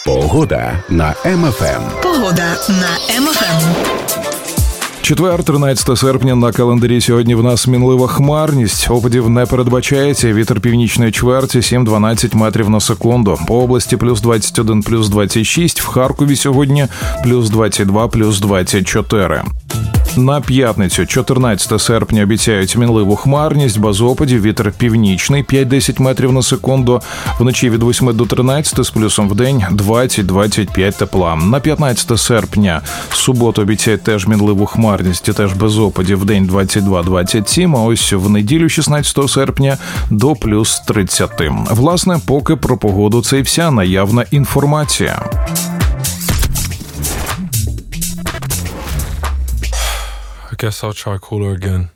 Погода на МФМ. Погода на МФМ. Четвер, 13 серпня на календарі. Сьогодні в нас мінлива хмарність. Опадів не передбачається. Вітер північної чверті 7-12 метрів на секунду. По області плюс 21, плюс 26. В Харкові сьогодні плюс 22, плюс 24. На п'ятницю, 14 серпня, обіцяють мінливу хмарність, без опадів, вітер північний 5-10 метрів на секунду, вночі від 8 до 13, з плюсом в день 20-25 тепла. На 15 серпня, суботу, обіцяють теж мінливу хмарність і теж без опадів, в день 22-27, а ось в неділю, 16 серпня, до плюс 30. Власне, поки про погоду це і вся наявна інформація. I guess I'll try cooler again.